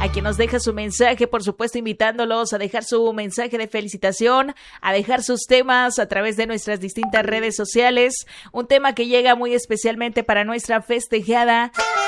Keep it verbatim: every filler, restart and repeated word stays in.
a quien nos deja su mensaje, por supuesto invitándolos a dejar su mensaje de felicitación, a dejar sus temas a través de nuestras distintas redes sociales. Un tema que llega muy especialmente para nuestra festejada